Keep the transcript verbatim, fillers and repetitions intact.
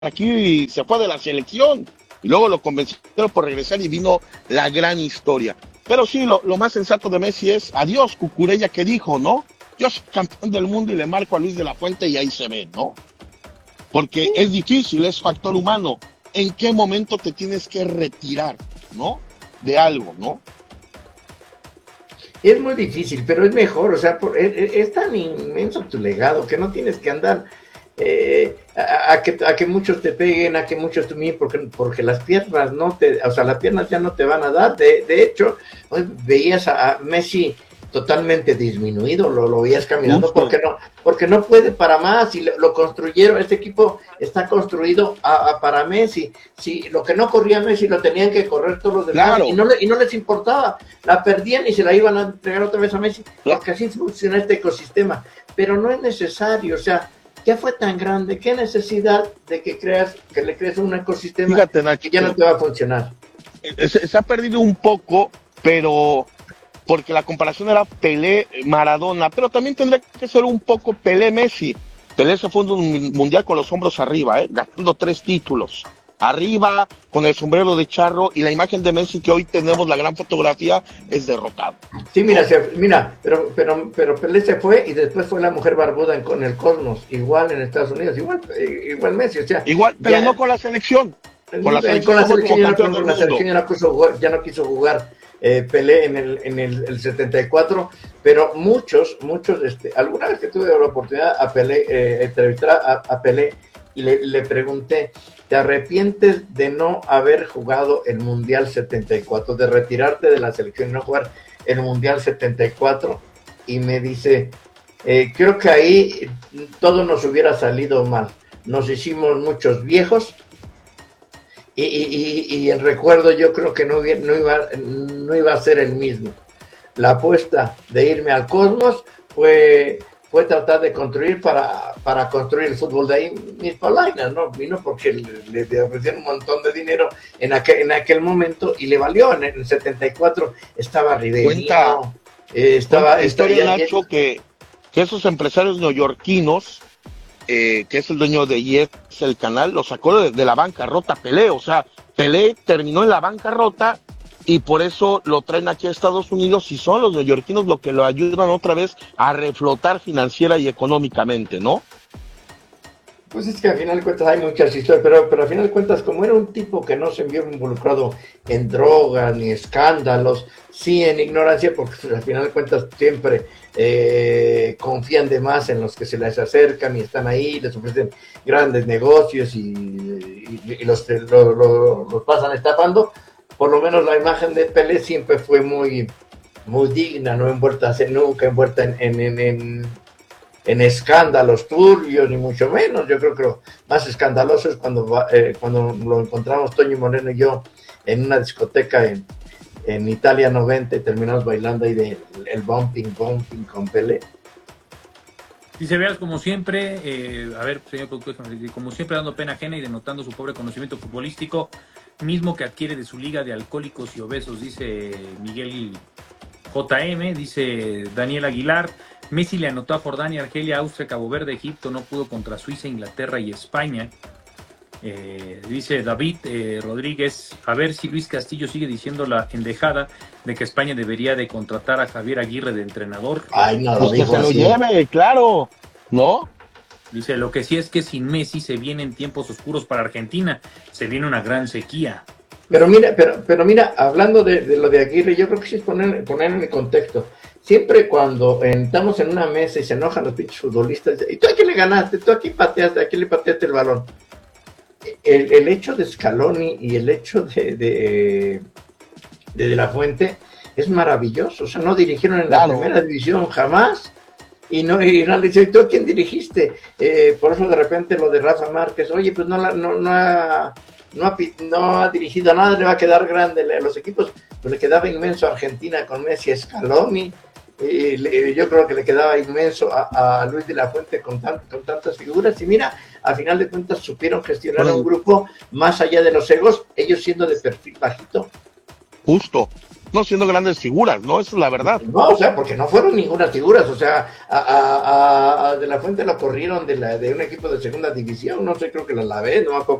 aquí se fue de la selección y luego lo convencieron por regresar y vino la gran historia. Pero sí, lo, lo más sensato de Messi es adiós, Cucurella, que dijo, ¿no? Yo soy campeón del mundo y le marco a Luis de la Fuente y ahí se ve, ¿no? Porque es difícil, es factor humano. ¿En qué momento te tienes que retirar, ¿no? De algo, ¿no? Es muy difícil, pero es mejor, o sea, por, es, es, tan inmenso tu legado que no tienes que andar eh, a, a, que, a que muchos te peguen, a que muchos te miren, porque, porque las piernas no te, o sea, las piernas ya no te van a dar. De, de hecho, hoy veías a, a Messi totalmente disminuido, lo, lo veías caminando. Justo. porque no porque no puede para más, y lo, lo construyeron, este equipo está construido a, a para Messi. Si lo que no corría Messi lo tenían que correr todos los demás, claro. y, no le, y no les importaba, la perdían y se la iban a entregar otra vez a Messi, porque así funciona este ecosistema, pero no es necesario, o sea, ya fue tan grande, qué necesidad de que creas, que le crees un ecosistema. Fíjate, Nacho, que ya no te va a funcionar. Se, se ha perdido un poco, pero porque la comparación era Pelé-Maradona, pero también tendría que ser un poco Pelé-Messi. Pelé se fue un mundial con los hombros arriba, ¿eh? Ganando tres títulos. Arriba, con el sombrero de charro, y la imagen de Messi que hoy tenemos, la gran fotografía, es derrotado. Sí, mira, se, mira, pero, pero, pero Pelé se fue y después fue la mujer barbuda en, con el Cosmos, igual en Estados Unidos, igual, igual Messi, o sea. Igual, pero ya, no con la selección. Con la selección, con la selección, ya, no, con la selección ya, no quiso jugar, ya no quiso jugar. Eh, Pelé en el en el, el setenta y cuatro, pero muchos, muchos, este, alguna vez que tuve la oportunidad a Pelé, eh, entrevistar a, a Pelé, y le, le pregunté, ¿te arrepientes de no haber jugado el Mundial setenta y cuatro, de retirarte de la selección y no jugar el Mundial setenta y cuatro? Y me dice, eh, creo que ahí todo nos hubiera salido mal, nos hicimos muchos viejos, Y, y, y el recuerdo yo creo que no, no, iba, no iba a ser el mismo. La apuesta de irme al Cosmos fue, fue tratar de construir para, para construir el fútbol de ahí mis palainas, ¿no? Vino porque le, le ofrecieron un montón de dinero en aquel, en aquel momento y le valió. En el setenta y cuatro estaba Rivelino, eh, estaba... Historia, estaba Nacho, que, que esos empresarios neoyorquinos, Eh, que es el dueño de Y E S, el canal, lo sacó de, de la bancarrota Pelé, o sea, Pelé terminó en la bancarrota y por eso lo traen aquí a Estados Unidos y son los neoyorquinos los que lo ayudan otra vez a reflotar financiera y económicamente, ¿no? Pues es que al final de cuentas hay muchas historias, pero, pero al final de cuentas, como era un tipo que no se vio involucrado en drogas ni escándalos, sí en ignorancia, porque al final de cuentas siempre eh, confían de más en los que se les acercan y están ahí, les ofrecen grandes negocios y, y, y los, lo, lo, los pasan estafando. Por lo menos la imagen de Pelé siempre fue muy, muy digna, no envuelta, nunca envuelta en... en, en, en en escándalos turbios, ni mucho menos. Yo creo que lo más escandaloso es cuando, eh, cuando lo encontramos Toño Moreno y yo en una discoteca en, en Italia noventa y terminamos bailando ahí de el bumping, bumping con Pelé. Dice Veas, como siempre, eh, a ver, señor productor, como siempre dando pena ajena y denotando su pobre conocimiento futbolístico, mismo que adquiere de su liga de alcohólicos y obesos, dice Miguel J M, dice Daniel Aguilar. Messi le anotó a Jordania, Argelia, Austria, Cabo Verde, Egipto, no pudo contra Suiza, Inglaterra y España. Eh, dice David eh, Rodríguez, a ver si Luis Castillo sigue diciendo la endejada de que España debería de contratar a Javier Aguirre de entrenador. Ay, no, pues que se lo lleve, claro, ¿no? Dice, lo que sí es que sin Messi se vienen tiempos oscuros para Argentina, se viene una gran sequía. Pero mira, pero, pero mira, hablando de, de lo de Aguirre, yo creo que sí es poner, poner en el contexto. Siempre cuando estamos en una mesa y se enojan los pinches futbolistas, ¿y tú a quién le ganaste? ¿Tú a quién pateaste? ¿A quién le pateaste el balón? El, el hecho de Scaloni y el hecho de de, de de La Fuente es maravilloso. O sea, no dirigieron en la claro. primera división jamás. Y no, y no le dicen, ¿tú a quién dirigiste? Eh, por eso de repente lo de Rafa Márquez, oye, pues no, la, no, no ha... No ha, no ha dirigido nada, le va a quedar grande a los equipos, pues le quedaba inmenso a Argentina con Messi, Scaloni, y le, yo creo que le quedaba inmenso a, a Luis de la Fuente con, tan, con tantas figuras, y mira, a final de cuentas supieron gestionar bueno, un grupo más allá de los egos, ellos siendo de perfil bajito. Justo, no siendo grandes figuras, ¿no? Esa es la verdad. No, o sea, porque no fueron ninguna figuras, o sea, a, a, a De La Fuente lo corrieron de la de un equipo de segunda división, no sé, creo que la Alavés, no me acuerdo